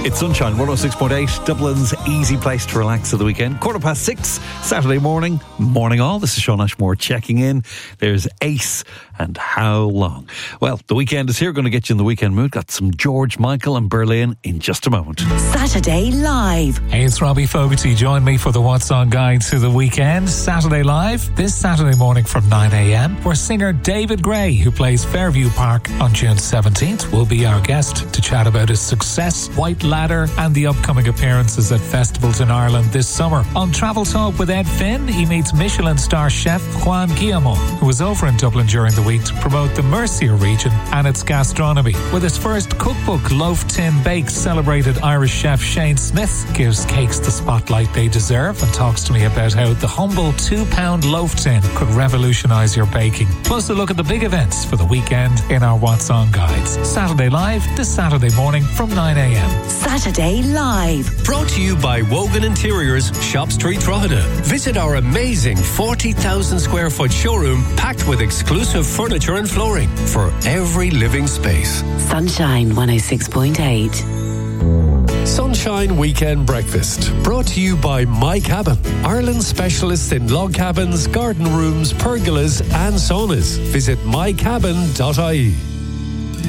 It's Sunshine 106.8, Dublin's easy place to relax at the weekend. 6:15, Saturday morning. Morning all. This is Sean Ashmore checking in. There's Ace and How Long. Well, the weekend is here. Going to get you in the weekend mood. Got some George Michael and Berlin in just a moment. Saturday Live. Hey, it's Robbie Fogarty. Join me for the What's On guide to the weekend. Saturday Live, this Saturday morning from 9 a.m, where singer David Gray, who plays Fairview Park on June 17th, will be our guest to chat about his success, White Ladder, and the upcoming appearances at festivals in Ireland this summer. On Travel Talk with Ed Finn, he meets Michelin star chef Juan Guillamon, who was over in Dublin during the week to promote the Mercia region and its gastronomy. With his first cookbook, Loaf Tin Bakes, celebrated Irish chef Shane Smith gives cakes the spotlight they deserve and talks to me about how the humble £2 loaf tin could revolutionise your baking. Plus a look at the big events for the weekend in our What's On guides. Saturday Live, this Saturday morning from 9 a.m. Saturday Live. Brought to you by Wogan Interiors, Shop Street, Drogheda. Visit our amazing 40,000 square foot showroom packed with exclusive furniture and flooring for every living space. Sunshine 106.8. Sunshine Weekend Breakfast, brought to you by My Cabin, Ireland's specialists in log cabins, garden rooms, pergolas and saunas. Visit mycabin.ie.